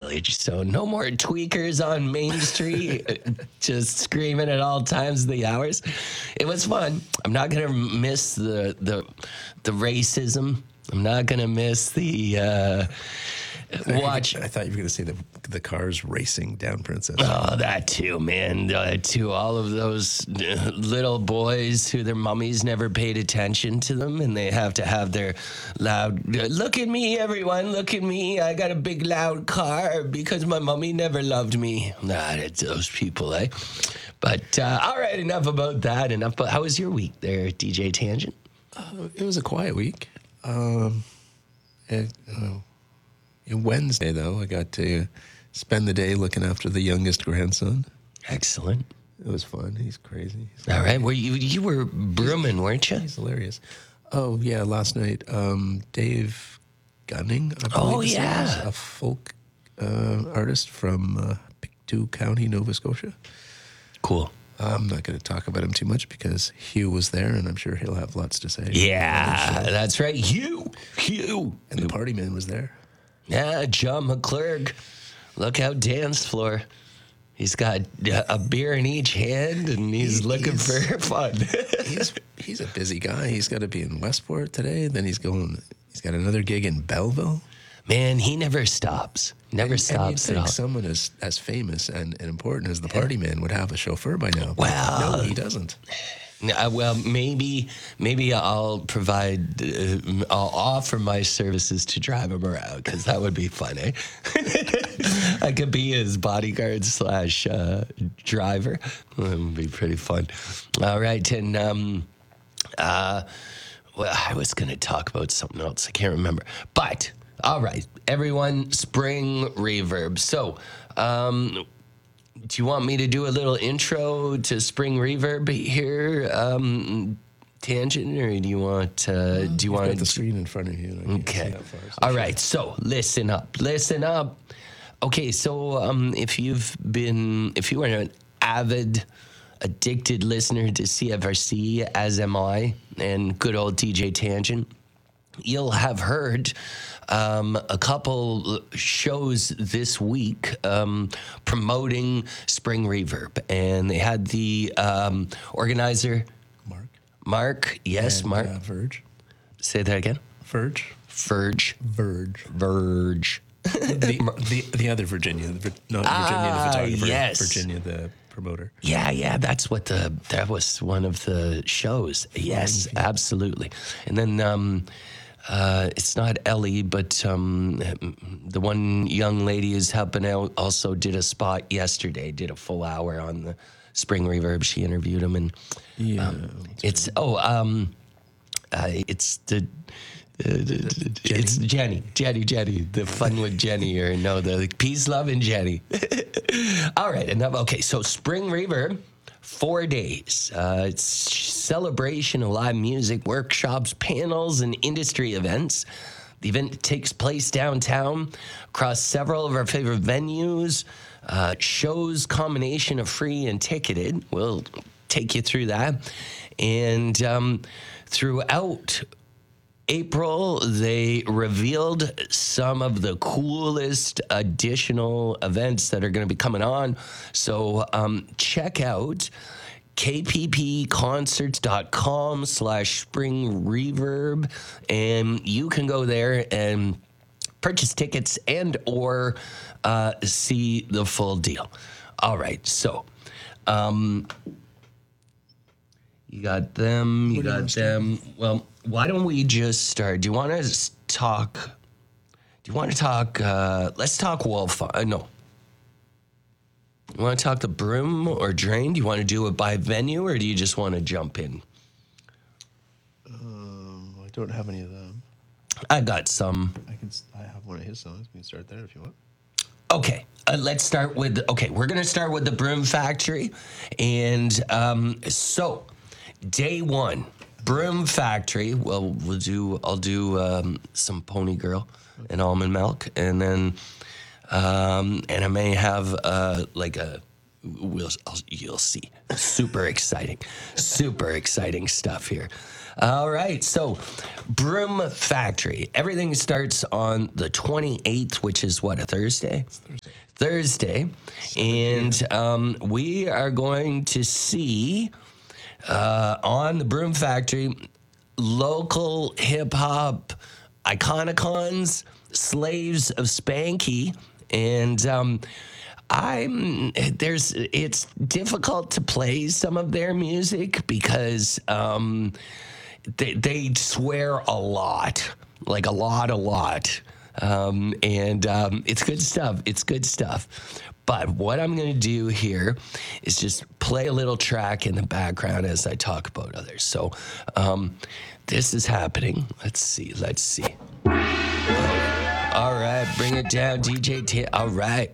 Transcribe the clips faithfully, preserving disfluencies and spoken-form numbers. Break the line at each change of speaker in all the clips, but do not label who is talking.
village. So no more tweakers on Main Street just screaming at all times of the hours. It was fun. I'm not going to miss the, the, the racism. I'm not going to miss the... Uh, Watch.
I thought you were going to say the the cars racing down Princess.
Oh, that too, man. Uh, to all of those uh, little boys who their mummies never paid attention to them, and they have to have their loud, uh, look at me, everyone, look at me. I got a big, loud car because my mummy never loved me. Nah, it's those people, eh? But uh, all right, enough about that. Enough. But how was your week there, D J Tangent?
Uh, it was a quiet week. Um, it, uh, Wednesday, though, I got to spend the day looking after the youngest grandson.
Excellent.
It was fun. He's crazy. He's
All right. Well, you you were brooming, weren't you?
He's hilarious. Oh, yeah, last night, um, Dave Gunning, I believe
Oh,
his name
yeah.
is, a folk uh, artist from uh, Pictou County, Nova Scotia.
Cool.
I'm not going to talk about him too much because Hugh was there, and I'm sure he'll have lots to say.
Yeah, that's right. Hugh. Hugh.
And the party man was there.
Yeah, John McClurg. Look out, dance floor. He's got a beer in each hand, and he's
He-
looking
he's-
for fun.
he's he's a busy guy. He's got to be in Westport today. Then he's going. He's got another gig in Belleville.
Man, he never stops. Never
And you'd
stops at
think
all.
someone as as famous and, and important as the party man would have a chauffeur by now. But
Well-
no, he doesn't.
Uh, well, maybe maybe I'll provide, uh, I'll offer my services to drive him around because that would be fun, eh? I could be his bodyguard slash uh, driver. That would be pretty fun. All right, and um, uh, well, I was going to talk about something else. I can't remember. But all right, everyone, spring reverb. So. Um, Do you want me to do a little intro to Spring Reverb here, um, Tangent, or do you want? Uh, do you
You've got
want
the screen in front of you. And I can't see
Okay.
that far, so
All
sure.
right. So listen up. Listen up. Okay. So um, if you've been, if you are an avid, addicted listener to C F R C, as am I, and good old D J Tangent, you'll have heard um, a couple shows this week um, promoting Spring Reverb, and they had the um, organizer,
Mark.
Mark. Yes,
and,
Mark.
Uh, Verge.
Say that again.
Verge.
Verge.
Verge.
Verge.
the, the the other Virginia, the, Vir- not Virginia
Ah,
the photographer.
yes.
Virginia the promoter.
Yeah, yeah, that's what the that was one of the shows. Yes, absolutely. And then um, uh, it's not Ellie, but um, the one young lady who's helping out also did a spot yesterday. Did a full hour on the Spring Reverb. She interviewed him, and
Yeah.
um, it's oh, um, uh, it's the. Uh, it's Jenny, Jenny, Jenny. The fun with Jenny, or no, the peace, love, and Jenny. All right, enough. Okay, so Spring Reverb, four days. Uh, it's celebration of live music, workshops, panels, and industry events. The event takes place downtown across several of our favorite venues. Uh, shows combination of free and ticketed. We'll take you through that, and um, throughout April, they revealed some of the coolest additional events that are going to be coming on. So um, check out kppconcerts.com slash spring reverb, and you can go there and purchase tickets and or uh, see the full deal. All right, so um, you got them, you got them. Well, why don't we just start? Do you want to talk? Do you want to talk? Uh, let's talk Wolf. Uh, no. You want to talk the Broom or Drain? Do you want to do it by venue, or do you just want to jump in?
Um, I don't have any of them.
I got some.
I can. s- I have one of his songs. We can start there if you want.
Okay, uh, let's start with. Okay, we're gonna start with the Broom Factory, and um, so day one, Broom Factory. Well, we'll do. I'll do um, some Pony Girl and Almond Milk, and then um, and I may have uh, like a we'll I'll, you'll see. Super exciting, super exciting stuff here. All right, so Broom Factory. Everything starts on the twenty-eighth, which is what, a Thursday?
Thursday.
Thursday, and um, we are going to see uh, on the Broom Factory local hip hop iconicons, Slaves of Spanky, and um, I'm there's it's difficult to play some of their music because um, they they swear a lot, like a lot, a lot. Um, and um, it's good stuff. It's good stuff. But what I'm going to do here is just play a little track in the background as I talk about others. So um, this is happening. Let's see. Let's see. All right. Bring it down, D J T. All right.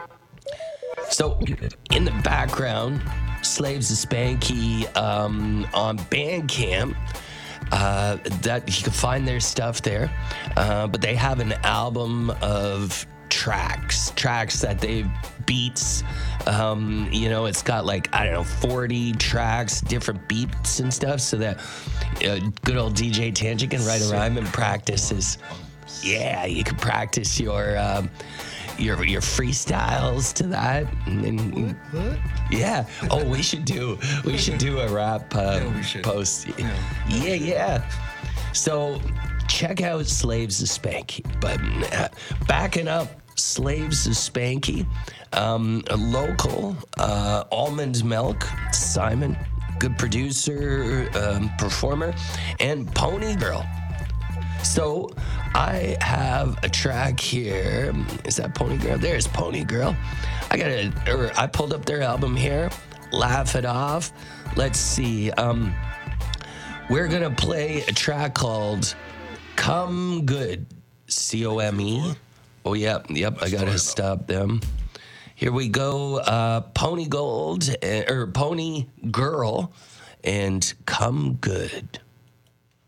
So in the background, Slaves of Spanky um, on Bandcamp. Uh, that you can find their stuff there, uh, but they have an album of tracks, tracks that they beats. Um, you know, it's got like I don't know, forty tracks, different beats and stuff, so that uh, good old D J Tangent can write a rhyme and practice his. Yeah, you can practice your. Um, Your your freestyles to that, and then,
What? What?
yeah. Oh, we should do we should do a rap uh,
Yeah, we should.
post.
Yeah.
yeah, yeah. So check out Slaves of Spanky. But uh, backing up, Slaves of Spanky, um, a local uh, Almond Milk, Simon, good producer, um, performer, and Pony Girl. So I have a track here. Is that Pony Girl? There's Pony Girl. I got a, or I pulled up their album here. Laugh It Off. Let's see. Um, we're gonna play a track called "Come Good," C O M E. Oh yep, yep. I gotta stop them. Here we go. Uh, Pony Gold uh, or Pony Girl, and "Come Good."